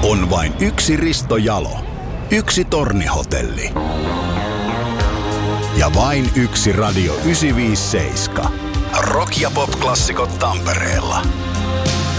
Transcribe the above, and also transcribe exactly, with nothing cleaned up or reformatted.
On vain yksi Risto Jalo, yksi Tornihotelli ja vain yksi Radio yhdeksänsataaviisikymmentäseitsemän. Rock- ja pop-klassikot Tampereella.